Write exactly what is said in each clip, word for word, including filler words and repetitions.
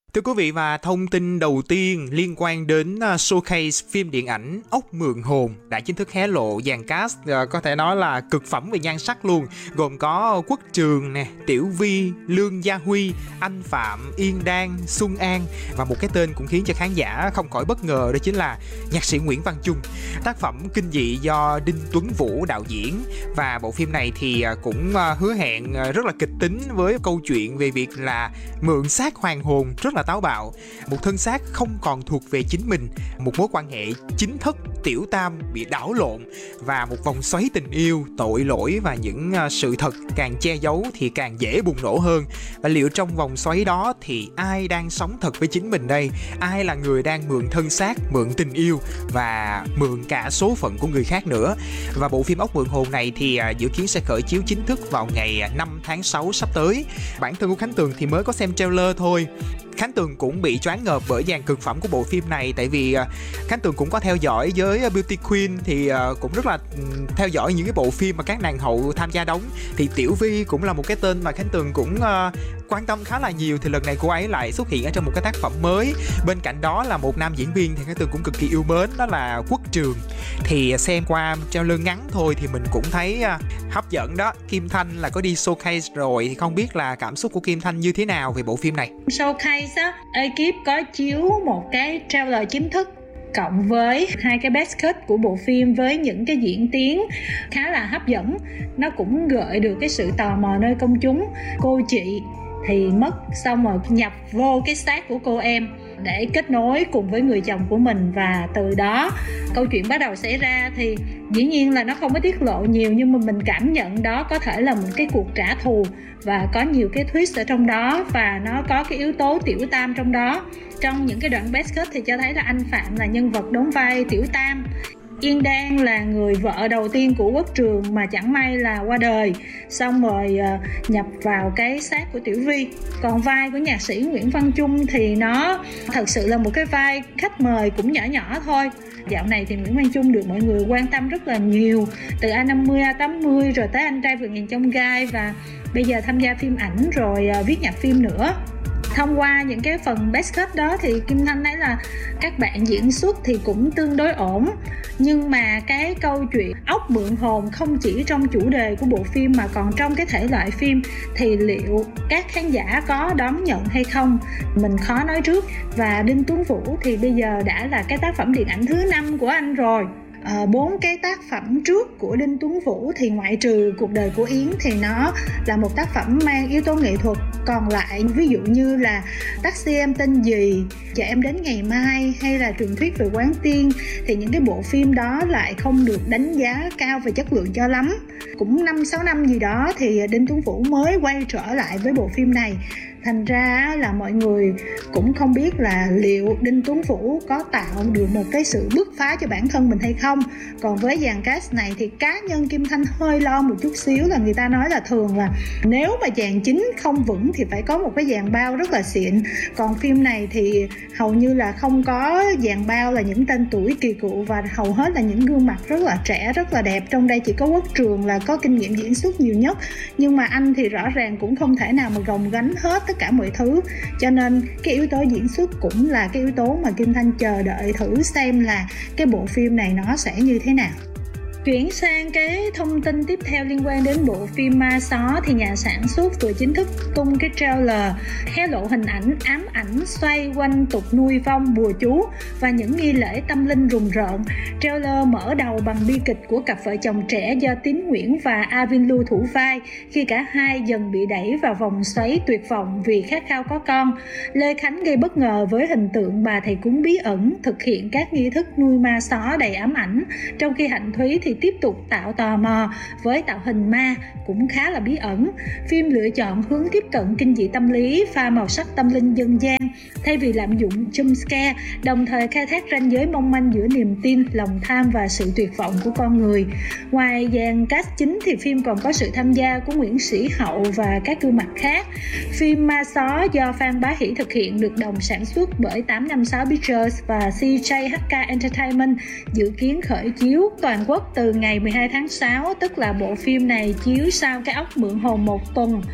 Thưa quý vị, và thông tin đầu tiên liên quan đến uh, showcase phim điện ảnh Ốc Mượn Hồn đã chính thức hé lộ dàn cast uh, có thể nói là cực phẩm về nhan sắc luôn, gồm có Quốc Trường nè, Tiểu Vi, Lương Gia Huy, Anh Phạm, Yên Đan, Xuân An, và một cái tên cũng khiến cho khán giả không khỏi bất ngờ, đó chính là nhạc sĩ Nguyễn Văn Chung. Tác phẩm kinh dị do Đinh Tuấn Vũ đạo diễn, và bộ phim này thì uh, cũng uh, hứa hẹn uh, rất là kịch tính với câu chuyện về việc là mượn xác hoàn hồn rất là táo bạo, một thân xác không còn thuộc về chính mình, một mối quan hệ chính thức tiểu tam bị đảo lộn, và một vòng xoáy tình yêu, tội lỗi và những uh, sự thật càng che giấu thì càng dễ bùng nổ hơn. Và liệu trong vòng xoáy đó thì ai đang sống thật với chính mình đây? Ai là người đang mượn thân xác, mượn tình yêu và mượn cả số phận của người khác nữa? Và bộ phim Ốc Mượn Hồn này thì uh, dự kiến sẽ khởi chiếu chính thức vào ngày năm tháng sáu sắp tới. Bản thân của Khánh Tường thì mới có xem trailer thôi. Khánh Tường cũng bị choáng ngợp bởi dàn cực phẩm của bộ phim này, tại vì uh, Khánh Tường cũng có theo dõi với Beauty Queen, thì uh, cũng rất là um, theo dõi những cái bộ phim mà các nàng hậu tham gia đóng. Thì Tiểu Vi cũng là một cái tên mà Khánh Tường cũng uh, quan tâm khá là nhiều, thì lần này cô ấy lại xuất hiện ở trong một cái tác phẩm mới. Bên cạnh đó là một nam diễn viên thì Khánh Tường cũng cực kỳ yêu mến, đó là Quốc Trường. Thì xem qua trailer ngắn thôi thì mình cũng thấy uh, hấp dẫn đó. Kim Thanh là có đi showcase rồi, thì không biết là cảm xúc của Kim Thanh như thế nào về bộ phim này? Showcase á, ekip có chiếu một cái trailer chính thức cộng với hai cái best cut của bộ phim với những cái diễn tiến khá là hấp dẫn. Nó cũng gợi được cái sự tò mò nơi công chúng. Cô chị thì mất, xong rồi nhập vô cái xác của cô em để kết nối cùng với người chồng của mình, và từ đó câu chuyện bắt đầu xảy ra. Thì dĩ nhiên là nó không có tiết lộ nhiều, nhưng mà mình cảm nhận đó có thể là một cái cuộc trả thù, và có nhiều cái twist ở trong đó, và nó có cái yếu tố tiểu tam trong đó. Trong những cái đoạn best cut thì cho thấy là anh Phạm là nhân vật đóng vai tiểu tam, Yên Đan là người vợ đầu tiên của Quốc Trường mà chẳng may là qua đời, xong rồi uh, nhập vào cái xác của Tiểu Vi. Còn vai của nhạc sĩ Nguyễn Văn Chung thì nó thật sự là một cái vai khách mời cũng nhỏ nhỏ thôi. Dạo này thì Nguyễn Văn Chung được mọi người quan tâm rất là nhiều, từ A năm mươi, A tám mươi rồi tới Anh Trai Vượt Ngàn Chông Gai, và bây giờ tham gia phim ảnh rồi uh, viết nhạc phim nữa. Thông qua những cái phần best cut đó thì Kim Thanh thấy là các bạn diễn xuất thì cũng tương đối ổn, nhưng mà cái câu chuyện Ốc Mượn Hồn không chỉ trong chủ đề của bộ phim mà còn trong cái thể loại phim, thì liệu các khán giả có đón nhận hay không mình khó nói trước. Và Đinh Tuấn Vũ thì bây giờ đã là cái tác phẩm điện ảnh thứ năm của anh rồi. À, bốn cái tác phẩm trước của Đinh Tuấn Vũ thì ngoại trừ Cuộc Đời của Yến thì nó là một tác phẩm mang yếu tố nghệ thuật. Còn lại ví dụ như là Taxi Em Tên Gì, Chờ Em Đến Ngày Mai hay là Truyền Thuyết Về Quán Tiên, thì những cái bộ phim đó lại không được đánh giá cao về chất lượng cho lắm. Cũng năm sáu năm gì đó thì Đinh Tuấn Vũ mới quay trở lại với bộ phim này. Thành ra là mọi người cũng không biết là liệu Đinh Tuấn Vũ có tạo được một cái sự bứt phá cho bản thân mình hay không. Còn với dàn cast này thì cá nhân Kim Thanh hơi lo một chút xíu, là người ta nói là thường là nếu mà dàn chính không vững thì phải có một cái dàn bao rất là xịn. Còn phim này thì hầu như là không có dàn bao là những tên tuổi kỳ cựu, và hầu hết là những gương mặt rất là trẻ, rất là đẹp. Trong đây chỉ có Quốc Trường là có kinh nghiệm diễn xuất nhiều nhất, nhưng mà anh thì rõ ràng cũng không thể nào mà gồng gánh hết tất cả mọi thứ, cho nên cái yếu tố diễn xuất cũng là cái yếu tố mà Kim Thanh chờ đợi thử xem là cái bộ phim này nó sẽ như thế nào. Chuyển sang cái thông tin tiếp theo liên quan đến bộ phim Ma Só, thì nhà sản xuất vừa chính thức tung cái trailer hé lộ hình ảnh ám ảnh xoay quanh tục nuôi vong, bùa chú và những nghi lễ tâm linh rùng rợn. Trailer mở đầu bằng bi kịch của cặp vợ chồng trẻ do Tín Nguyễn và Avin Lưu thủ vai, khi cả hai dần bị đẩy vào vòng xoáy tuyệt vọng vì khát khao có con. Lê Khánh gây bất ngờ với hình tượng bà thầy cúng bí ẩn thực hiện các nghi thức nuôi ma só đầy ám ảnh, trong khi Hạnh Thúy thì tiếp tục tạo tò mò với tạo hình ma cũng khá là bí ẩn. Phim lựa chọn hướng tiếp cận kinh dị tâm lý pha màu sắc tâm linh dân gian thay vì lạm dụng jump scare, đồng thời khai thác ranh giới mong manh giữa niềm tin, lòng tham và sự tuyệt vọng của con người. Ngoài dàn cast chính thì phim còn có sự tham gia của Nguyễn Sĩ Hậu và các gương mặt khác. Phim Ma Só do Phan Bá Hỷ thực hiện được đồng sản xuất bởi tám năm sáu Pictures và xê jay hát ca Entertainment, dự kiến khởi chiếu toàn quốc từ ngày mười hai tháng sáu, tức là bộ phim này chiếu sau cái Ốc Mượn Hồn một tuần.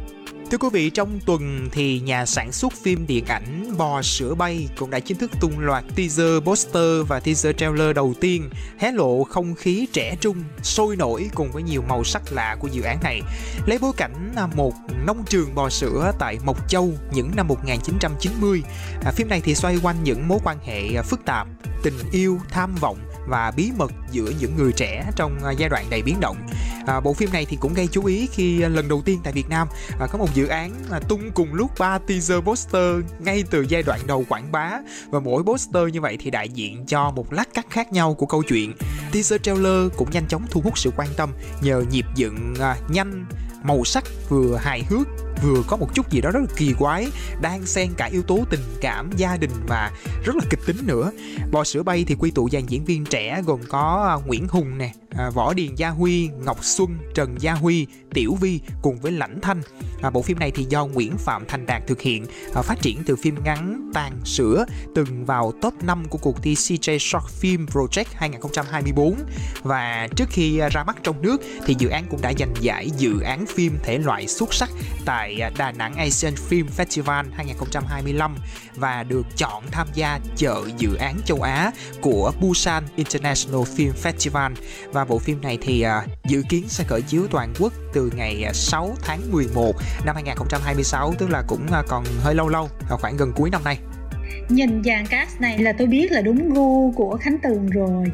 Thưa quý vị, trong tuần thì nhà sản xuất phim điện ảnh Bò Sữa Bay cũng đã chính thức tung loạt teaser, poster và teaser trailer đầu tiên, hé lộ không khí trẻ trung, sôi nổi cùng với nhiều màu sắc lạ của dự án này. Lấy bối cảnh một nông trường bò sữa tại Mộc Châu những năm một nghìn chín trăm chín mươi, à, phim này thì xoay quanh những mối quan hệ phức tạp, tình yêu, tham vọng và bí mật giữa những người trẻ trong giai đoạn đầy biến động. À, bộ phim này thì cũng gây chú ý khi lần đầu tiên tại Việt Nam à, có một dự án à, tung cùng lúc ba teaser poster ngay từ giai đoạn đầu quảng bá, và mỗi poster như vậy thì đại diện cho một lát cắt khác nhau của câu chuyện. Teaser trailer cũng nhanh chóng thu hút sự quan tâm nhờ nhịp dựng à, nhanh, màu sắc vừa hài hước vừa có một chút gì đó rất là kỳ quái, đang xen cả yếu tố tình cảm, gia đình và rất là kịch tính nữa. Bò Sữa Bay thì quy tụ dàn diễn viên trẻ gồm có Nguyễn Hùng nè, Võ Điền Gia Huy, Ngọc Xuân, Trần Gia Huy, Tiểu Vi cùng với Lãnh Thanh. À, bộ phim này thì do Nguyễn Phạm Thành Đạt thực hiện, à, phát triển từ phim ngắn Tàn Sữa từng vào top năm của cuộc thi xê gi Short Film Project hai không hai tư, và trước khi ra mắt trong nước thì dự án cũng đã giành giải dự án phim thể loại xuất sắc tại Đà Nẵng Asian Film Festival hai không hai lăm và được chọn tham gia chợ dự án châu Á của Busan International Film Festival. Và bộ phim này thì uh, dự kiến sẽ khởi chiếu toàn quốc từ ngày sáu tháng mười một năm hai không hai sáu, tức là cũng uh, còn hơi lâu lâu, khoảng gần cuối năm nay. Nhìn dàn cast này là tôi biết là đúng gu của Khánh Tường rồi.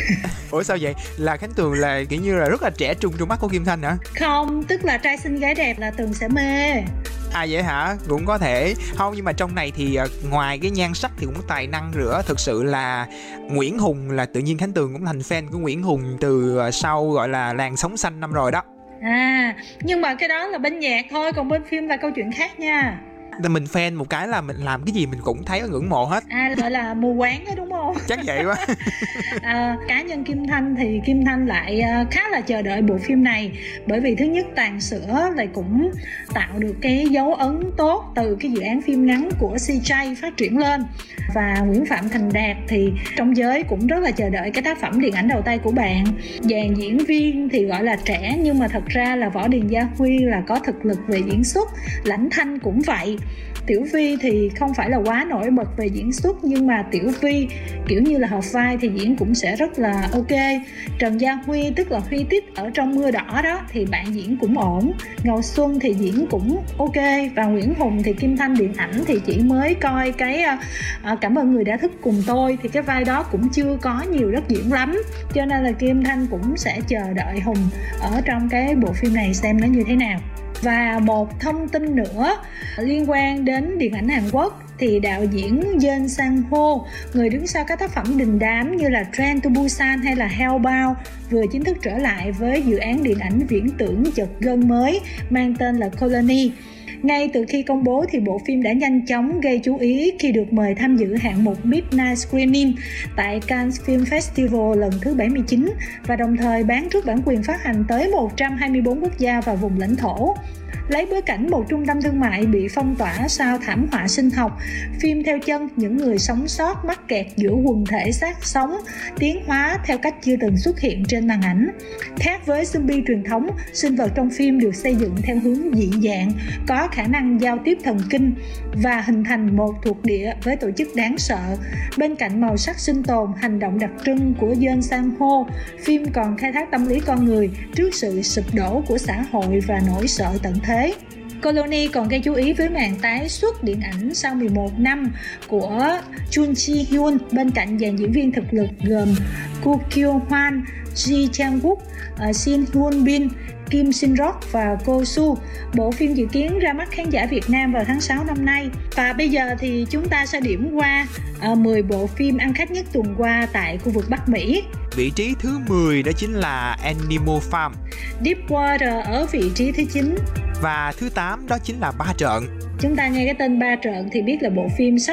Ủa sao vậy? Là Khánh Tường là kiểu như là rất là trẻ trung trong mắt của Kim Thanh hả? Không, tức là trai xinh gái đẹp là Tường sẽ mê. À vậy hả? Cũng có thể. Không, nhưng mà trong này thì ngoài cái nhan sắc thì cũng có tài năng nữa. Thực sự là Nguyễn Hùng là tự nhiên Khánh Tường cũng thành fan của Nguyễn Hùng từ sau gọi là làn sóng xanh năm rồi đó. À, nhưng mà cái đó là bên nhạc thôi, còn bên phim là câu chuyện khác nha. Mình fan một cái là mình làm cái gì mình cũng thấy ngưỡng mộ hết. À, gọi là mù quáng đó đúng không? Chắc vậy quá. À, cá nhân Kim Thanh thì Kim Thanh lại khá là chờ đợi bộ phim này, bởi vì thứ nhất Tàn Sữa lại cũng tạo được cái dấu ấn tốt từ cái dự án phim ngắn của xê gi phát triển lên, và Nguyễn Phạm Thành Đạt thì trong giới cũng rất là chờ đợi cái tác phẩm điện ảnh đầu tay của bạn. Dàn diễn viên thì gọi là trẻ nhưng mà thật ra là Võ Điền Gia Huy là có thực lực về diễn xuất, Lãnh Thanh cũng vậy. Tiểu Vi thì không phải là quá nổi bật về diễn xuất, nhưng mà Tiểu Vi kiểu như là hợp vai thì diễn cũng sẽ rất là ok. Trần Gia Huy tức là Huy Tích ở Trong Mưa Đỏ đó thì bạn diễn cũng ổn. Ngọc Xuân thì diễn cũng ok, và Nguyễn Hùng thì Kim Thanh điện ảnh thì chỉ mới coi cái uh, Cảm Ơn Người Đã Thức Cùng Tôi, thì cái vai đó cũng chưa có nhiều đất diễn lắm, cho nên là Kim Thanh cũng sẽ chờ đợi Hùng ở trong cái bộ phim này xem nó như thế nào. Và một thông tin nữa liên quan đến điện ảnh Hàn Quốc thì đạo diễn Jeon Sang-ho, người đứng sau các tác phẩm đình đám như là Train to Busan hay là Hellbound, vừa chính thức trở lại với dự án điện ảnh viễn tưởng chật gân mới mang tên là Colony. Ngay từ khi công bố thì bộ phim đã nhanh chóng gây chú ý khi được mời tham dự hạng mục Midnight Screening tại Cannes Film Festival lần thứ bảy mươi chín, và đồng thời bán trước bản quyền phát hành tới một trăm hai mươi tư quốc gia và vùng lãnh thổ. Lấy bối cảnh một trung tâm thương mại bị phong tỏa sau thảm họa sinh học, phim theo chân những người sống sót mắc kẹt giữa quần thể xác sống, tiến hóa theo cách chưa từng xuất hiện trên màn ảnh. Khác với zombie truyền thống, sinh vật trong phim được xây dựng theo hướng dị dạng, có khả năng giao tiếp thần kinh và hình thành một thuộc địa với tổ chức đáng sợ. Bên cạnh màu sắc sinh tồn, hành động đặc trưng của Jeon Sang-ho, phim còn khai thác tâm lý con người trước sự sụp đổ của xã hội và nỗi sợ tận thế. Colony còn gây chú ý với màn tái xuất điện ảnh sau mười một năm của Chun Ji-hyun bên cạnh dàn diễn viên thực lực gồm Koo Kyo-hwan, Ji Chang-wook, Shin Hyun-bin, Kim Shin-rock và Ko Soo. Bộ phim dự kiến ra mắt khán giả Việt Nam vào tháng sáu năm nay. Và bây giờ thì chúng ta sẽ điểm qua uh, mười bộ phim ăn khách nhất tuần qua tại khu vực Bắc Mỹ. Vị trí thứ mười đó chính là Animal Farm. Deepwater ở vị trí thứ chín. Và thứ tám đó chính là Ba Trợn. Chúng ta nghe cái tên Ba Trợn thì biết là bộ phim sắp